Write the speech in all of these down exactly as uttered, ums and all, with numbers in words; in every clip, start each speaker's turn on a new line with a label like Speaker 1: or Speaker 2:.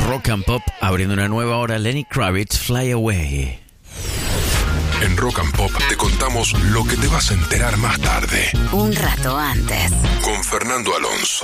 Speaker 1: Rock and Pop, abriendo una nueva hora, Lenny Kravitz, Fly Away.
Speaker 2: En Rock and Pop te contamos lo que te vas a enterar más tarde.
Speaker 3: Un rato antes.
Speaker 2: Con Fernando Alonso.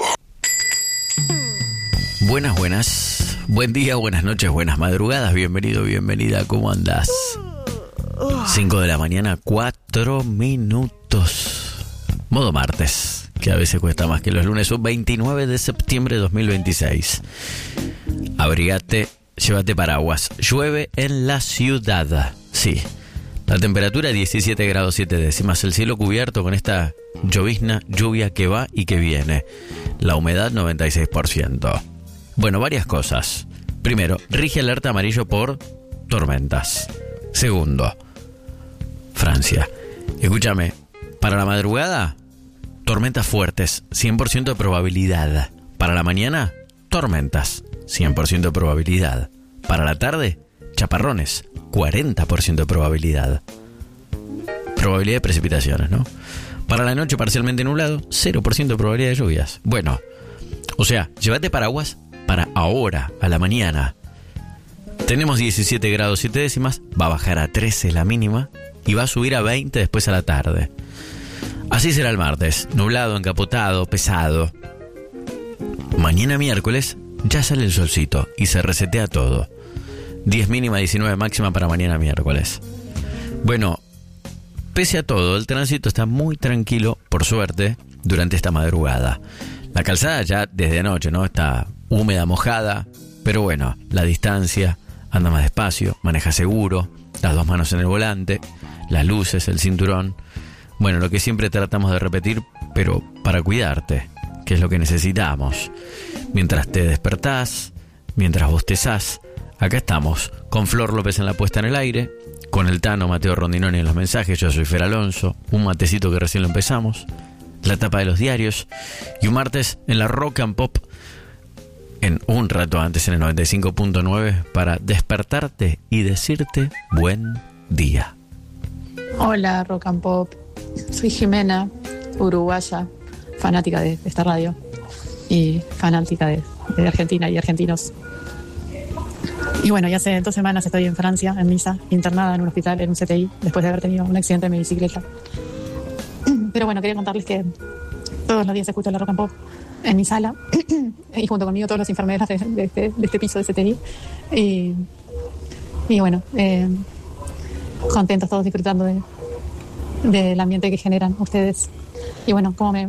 Speaker 1: Buenas, buenas. Buen día, buenas noches, buenas madrugadas. Bienvenido, bienvenida. ¿Cómo andás? cinco de la mañana, cuatro minutos. Modo martes, que a veces cuesta más que los lunes. Un veintinueve de septiembre de dos mil veintiséis. Abrigate, llévate paraguas. Llueve en la ciudad. Sí. La temperatura diecisiete grados siete décimas. El cielo cubierto con esta llovizna, lluvia que va y que viene. La humedad noventa y seis por ciento. Bueno, varias cosas. Primero, rige alerta amarillo por tormentas. Segundo, Francia. Escúchame, para la madrugada, tormentas fuertes, cien por ciento de probabilidad. Para la mañana, tormentas, cien por ciento de probabilidad. Para la tarde, chaparrones, cuarenta por ciento de probabilidad. Probabilidad de precipitaciones, ¿no? Para la noche, parcialmente nublado, cero por ciento de probabilidad de lluvias. Bueno, o sea, llévate paraguas para ahora, a la mañana. Tenemos diecisiete grados siete décimas, va a bajar a trece la mínima y va a subir a veinte después a la tarde. Así será el martes, nublado, encapotado, pesado. Mañana miércoles ya sale el solcito y se resetea todo. diez mínima, diecinueve máxima para mañana miércoles. Bueno, pese a todo, el tránsito está muy tranquilo, por suerte, durante esta madrugada. La calzada ya desde anoche, ¿no? Está húmeda, mojada, pero bueno, la distancia, anda más despacio, maneja seguro, las dos manos en el volante, las luces, el cinturón. Bueno, lo que siempre tratamos de repetir, pero para cuidarte, que es lo que necesitamos. Mientras te despertás, mientras bostezás, acá estamos, con Flor López en la puesta en el aire, con el Tano Mateo Rondinoni en los mensajes, yo soy Fer Alonso, un matecito que recién lo empezamos, la tapa de los diarios, y un martes en la Rock and Pop, en un rato antes en el noventa y cinco punto nueve, para despertarte y decirte buen día.
Speaker 4: Hola Rock and Pop, soy Jimena, uruguaya, fanática de esta radio y fanática de, de Argentina y argentinos. Y bueno, ya hace dos semanas estoy en Francia, en Niza, internada en un hospital, en un C T I, después de haber tenido un accidente en mi bicicleta. Pero bueno, quería contarles que todos los días escucho la Rock and Pop en mi sala y junto conmigo todos los enfermeras de, de, este, de este piso de C T I. Y, y bueno, eh, contentos todos disfrutando de, del ambiente que generan ustedes. Y bueno, cómo me,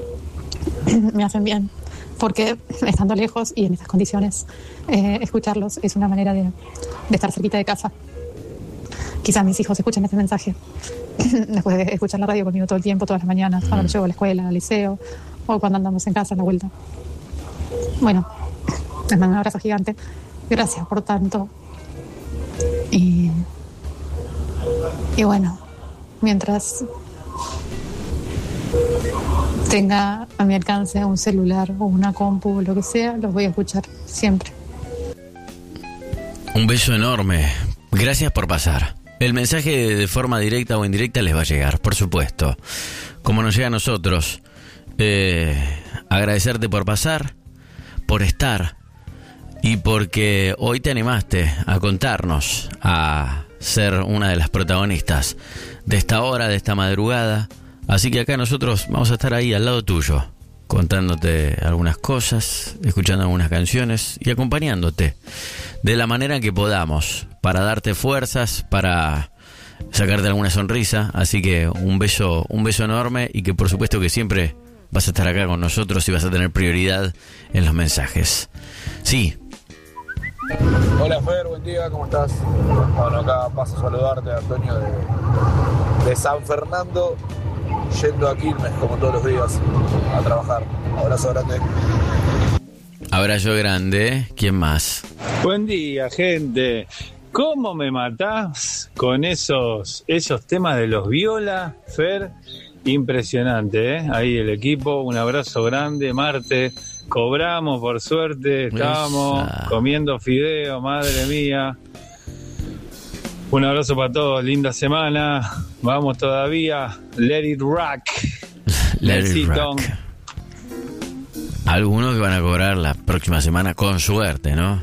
Speaker 4: me hacen bien. Porque estando lejos y en estas condiciones, eh, escucharlos es una manera de, de estar cerquita de casa. Quizás mis hijos escuchen este mensaje después de escuchar la radio conmigo todo el tiempo, todas las mañanas, cuando los llevo a la escuela, al liceo, o cuando andamos en casa a la vuelta. Bueno, les mando un abrazo gigante. Gracias por tanto. Y, y bueno, mientras tenga a mi alcance un celular o una compu o lo que sea, los voy a escuchar siempre.
Speaker 1: Un beso enorme. Gracias por pasar. El mensaje de forma directa o indirecta les va a llegar, por supuesto. Como nos llega a nosotros. Eh, agradecerte por pasar, por estar y porque hoy te animaste a contarnos, a ser una de las protagonistas de esta hora, de esta madrugada. Así que acá nosotros vamos a estar ahí al lado tuyo, contándote algunas cosas, escuchando algunas canciones y acompañándote de la manera que podamos, para darte fuerzas, para sacarte alguna sonrisa. Así que un beso, un beso enorme y que por supuesto que siempre vas a estar acá con nosotros y vas a tener prioridad en los mensajes. Sí.
Speaker 5: Hola Fer, buen día, ¿cómo estás? Bueno, acá paso a saludarte, Antonio, de, de San Fernando, yendo a Quilmes como todos los días a trabajar. Abrazo grande.
Speaker 1: Abrazo grande. ¿Quién más?
Speaker 6: Buen día, gente. ¿Cómo me matás con esos, esos temas de los Viola, Fer? Impresionante, ¿eh? Ahí el equipo, un abrazo grande. Marte, cobramos por suerte, estábamos Esa. comiendo fideo, madre mía. Un abrazo para todos, linda semana. Vamos todavía, let it rock.
Speaker 1: Let it rock. Algunos que van a cobrar la próxima semana con suerte, ¿no?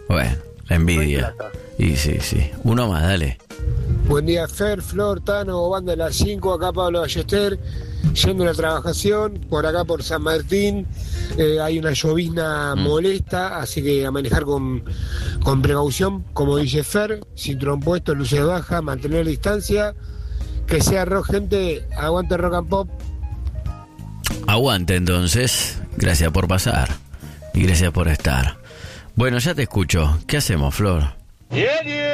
Speaker 1: Bueno, la envidia. Y sí, sí. Uno más, dale.
Speaker 3: Buen día, Fer, Flor, Tano, banda de las cinco, acá Pablo Ballester, yendo a la trabajación, por acá por San Martín, eh, hay una llovizna mm. molesta, así que a manejar con, con precaución, como dice Fer, cinturón puesto, luces bajas, mantener distancia, que sea rock, gente, aguante Rock and Pop.
Speaker 1: Aguante entonces, gracias por pasar y gracias por estar. Bueno, ya te escucho, ¿qué hacemos, Flor?
Speaker 7: Yeah, yeah.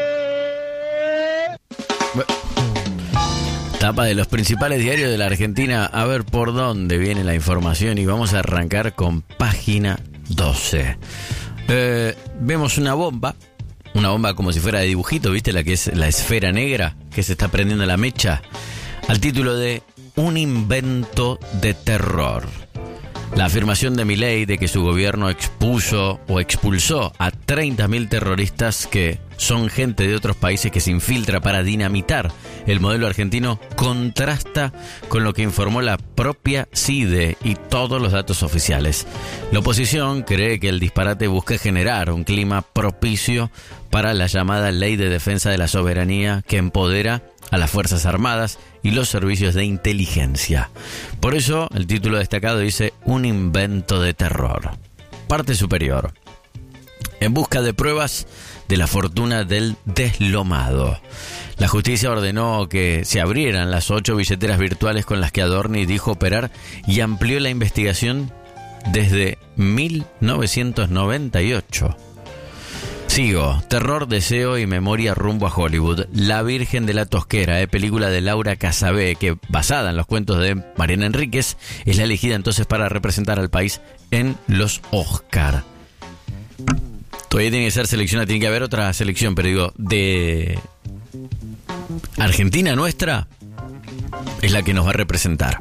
Speaker 1: Tapa de los principales diarios de la Argentina, a ver por dónde viene la información y vamos a arrancar con página doce. Eh, vemos una bomba, una bomba como si fuera de dibujito, ¿viste? La que es la esfera negra que se está prendiendo la mecha, al título de Un invento de terror. La afirmación de Milei de que su gobierno expuso o expulsó a treinta mil terroristas que son gente de otros países que se infiltra para dinamitar el modelo argentino contrasta con lo que informó la propia C I D E y todos los datos oficiales. La oposición cree que el disparate busca generar un clima propicio para la llamada Ley de Defensa de la Soberanía que empodera a las Fuerzas Armadas y los servicios de inteligencia. Por eso, el título destacado dice Un invento de terror. Parte superior. En busca de pruebas de la fortuna del deslomado. La justicia ordenó que se abrieran las ocho billeteras virtuales con las que Adorni dijo operar y amplió la investigación desde mil novecientos noventa y ocho. Sigo. Terror, deseo y memoria rumbo a Hollywood. La Virgen de la Tosquera, eh, película de Laura Casabé, que basada en los cuentos de Mariana Enríquez, es la elegida entonces para representar al país en los Oscar. Todavía tiene que ser seleccionada, tiene que haber otra selección, pero digo, de Argentina nuestra es la que nos va a representar.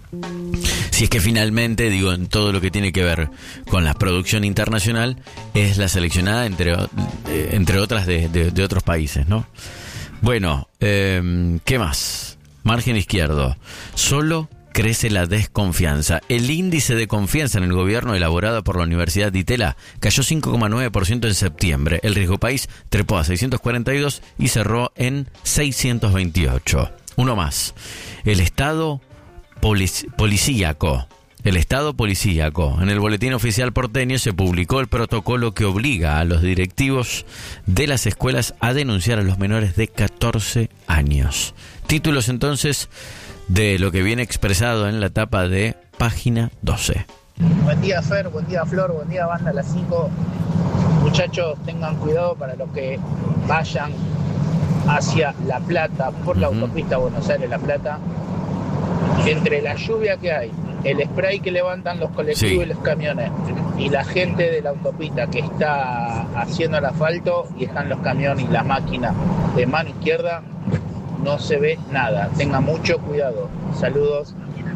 Speaker 1: Si es que finalmente, digo, en todo lo que tiene que ver con la producción internacional, es la seleccionada entre, entre otras de, de, de otros países, ¿no? Bueno, eh, ¿qué más? Margen izquierdo. Solo crece la desconfianza. El índice de confianza en el gobierno elaborado por la Universidad de Itela cayó cinco coma nueve por ciento en septiembre. El riesgo país trepó a seiscientos cuarenta y dos y cerró en seiscientos veintiocho. Uno más. El Estado polic- policíaco. El Estado policíaco. En el boletín oficial porteño se publicó el protocolo que obliga a los directivos de las escuelas a denunciar a los menores de catorce años. Títulos entonces de lo que viene expresado en la tapa de página doce.
Speaker 8: Buen día, Fer, buen día, Flor, buen día, banda a las cinco. Muchachos, tengan cuidado para los que vayan hacia La Plata, por la uh-huh. autopista Buenos Aires-La Plata. Entre la lluvia que hay, el spray que levantan los colectivos sí. y los camiones, y la gente de la autopista que está haciendo el asfalto, y están los camiones y las máquinas de mano izquierda, no se ve nada. Tengan mucho cuidado. Saludos.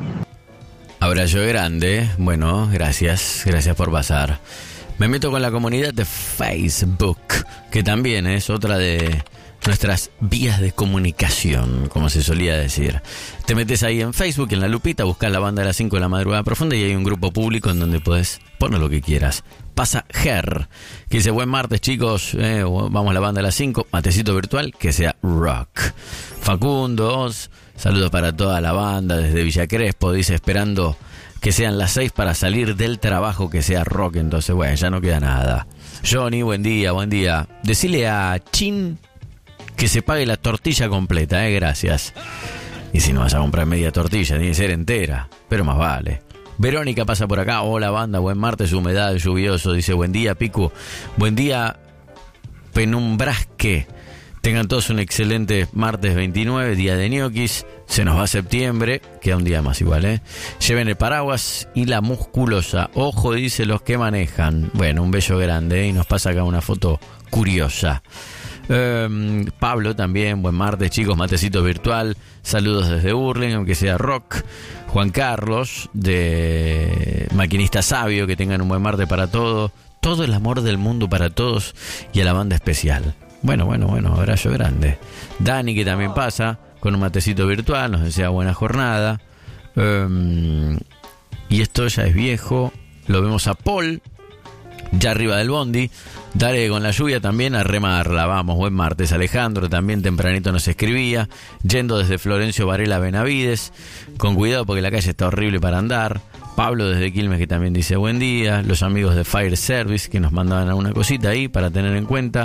Speaker 1: Abrazo grande. Bueno, gracias. Gracias por pasar. Me meto con la comunidad de Facebook, que también es otra de nuestras vías de comunicación, como se solía decir. Te metes ahí en Facebook, en la lupita, buscas la banda de las cinco de la madrugada profunda y hay un grupo público en donde puedes poner lo que quieras. Pasa Ger, que dice, buen martes chicos, eh, vamos a la banda de las cinco, matecito virtual, que sea rock. Facundo, saludos para toda la banda desde Villa Crespo, dice, esperando que sean las seis para salir del trabajo, que sea rock, entonces bueno, ya no queda nada. Johnny, buen día, buen día. Decile a Chin que se pague la tortilla completa, eh, gracias. Y si no vas a comprar media tortilla, tiene que ser entera, pero más vale. Verónica pasa por acá, hola banda, buen martes, humedad, lluvioso, dice, buen día Picu, buen día Penumbrasque, tengan todos un excelente martes veintinueve, día de ñoquis, se nos va septiembre, queda un día más igual, eh. Lleven el paraguas y la musculosa, ojo, dice los que manejan, bueno, un bello grande, eh, y nos pasa acá una foto curiosa. Um, Pablo también, buen martes chicos, matecito virtual, saludos desde Hurlingham, aunque sea rock. Juan Carlos de Maquinista Sabio, que tengan un buen martes para todos, todo el amor del mundo para todos y a la banda especial. Bueno, bueno, bueno, abrazo grande. Dani, que también pasa con un matecito virtual, nos desea buena jornada. Um, y esto ya es viejo, lo vemos a Paul ya arriba del bondi. Dale con la lluvia también a remarla. Vamos, buen martes. Alejandro también tempranito nos escribía, yendo desde Florencio Varela a Benavides. Con cuidado porque la calle está horrible para andar. Pablo desde Quilmes que también dice buen día. Los amigos de Fire Service que nos mandaban alguna cosita ahí para tener en cuenta.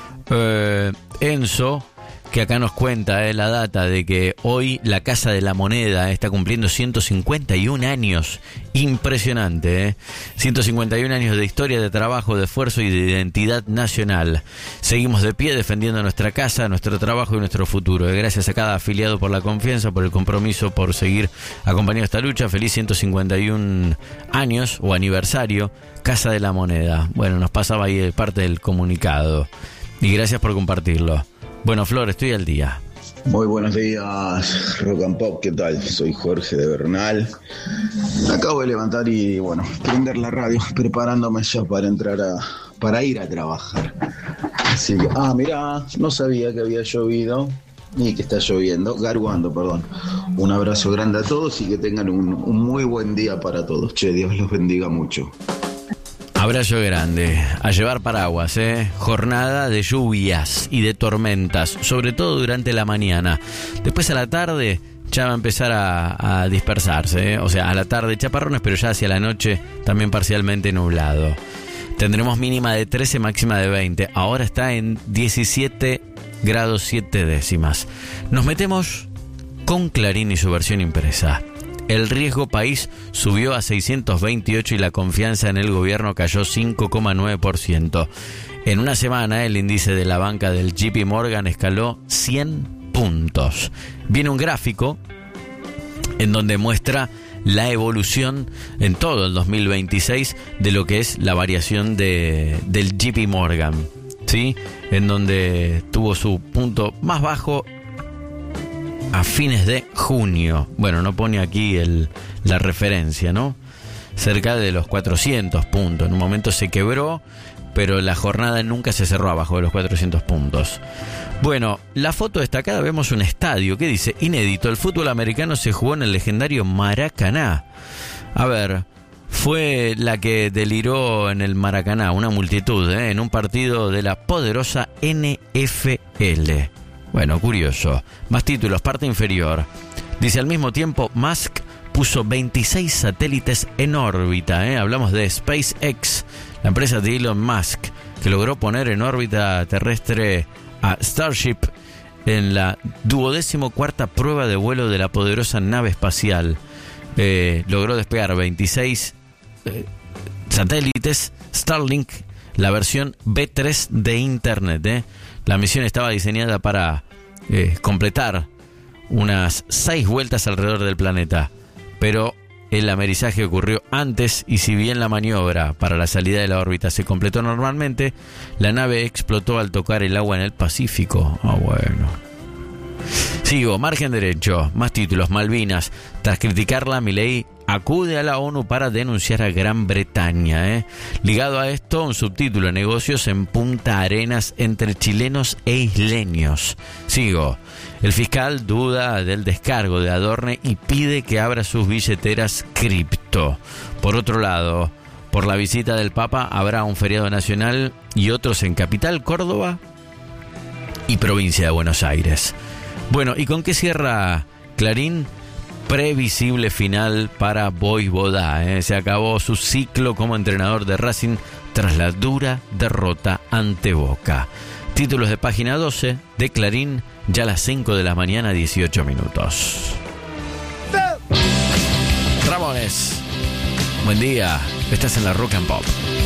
Speaker 1: Eh, Enzo, que acá nos cuenta eh, la data de que hoy la Casa de la Moneda está cumpliendo ciento cincuenta y un años. Impresionante, ¿eh? ciento cincuenta y un años de historia, de trabajo, de esfuerzo y de identidad nacional. Seguimos de pie defendiendo nuestra casa, nuestro trabajo y nuestro futuro. Eh, gracias a cada afiliado por la confianza, por el compromiso, por seguir acompañando esta lucha. Feliz ciento cincuenta y un años o aniversario, Casa de la Moneda. Bueno, nos pasaba ahí parte del comunicado. Y gracias por compartirlo. Bueno, Flor, estoy al día.
Speaker 7: Muy buenos días, Rock and Pop, ¿qué tal? Soy Jorge de Bernal. Me acabo de levantar y, bueno, prender la radio, preparándome ya para entrar a... para ir a trabajar. Así que, ah, mirá, no sabía que había llovido, y que está lloviendo, garguando, perdón. Un abrazo grande a todos y que tengan un, un muy buen día para todos. Che, Dios los bendiga mucho.
Speaker 1: Abrazo grande. A llevar paraguas, ¿eh? Jornada de lluvias y de tormentas, sobre todo durante la mañana. Después a la tarde ya va a empezar a, a dispersarse, ¿eh? O sea, a la tarde chaparrones, pero ya hacia la noche también parcialmente nublado. Tendremos mínima de trece, máxima de veinte. Ahora está en diecisiete grados siete décimas. Nos metemos con Clarín y su versión impresa. El riesgo país subió a seiscientos veintiocho y la confianza en el gobierno cayó cinco coma nueve por ciento. En una semana el índice de la banca del J P Morgan escaló cien puntos. Viene un gráfico en donde muestra la evolución en todo el dos mil veintiséis de lo que es la variación de, del J P Morgan, ¿sí? En donde tuvo su punto más bajo a fines de junio. Bueno, no pone aquí el, la referencia, ¿no? Cerca de los cuatrocientos puntos. En un momento se quebró, pero la jornada nunca se cerró abajo de los cuatrocientos puntos. Bueno, la foto destacada, vemos un estadio que dice, inédito, el fútbol americano se jugó en el legendario Maracaná. A ver, fue la que deliró en el Maracaná, una multitud, ¿eh? En un partido de la poderosa N F L. Bueno, curioso. Más títulos, parte inferior. Dice, al mismo tiempo, Musk puso veintiséis satélites en órbita. ¿eh? Hablamos de SpaceX, la empresa de Elon Musk, que logró poner en órbita terrestre a Starship en la duodécimo cuarta prueba de vuelo de la poderosa nave espacial. Eh, logró despegar veintiséis eh, satélites Starlink, la versión B tres de Internet. ¿eh? La misión estaba diseñada para eh, completar unas seis vueltas alrededor del planeta, pero el amerizaje ocurrió antes y si bien la maniobra para la salida de la órbita se completó normalmente, la nave explotó al tocar el agua en el Pacífico. Ah, bueno. Sigo, margen derecho, más títulos, Malvinas. Tras criticarla, Milei acude a la ONU para denunciar a Gran Bretaña. ¿eh? Ligado a esto, un subtítulo, negocios en Punta Arenas entre chilenos e isleños. Sigo, el fiscal duda del descargo de Adorne y pide que abra sus billeteras cripto. Por otro lado, por la visita del Papa habrá un feriado nacional y otros en Capital, Córdoba y provincia de Buenos Aires. Bueno, ¿y con qué cierra Clarín? Previsible final para Voivodá. ¿eh? Se acabó su ciclo como entrenador de Racing tras la dura derrota ante Boca. Títulos de página doce de Clarín, ya a las cinco de la mañana, dieciocho minutos. Ramones, buen día, estás en la Rock and Pop.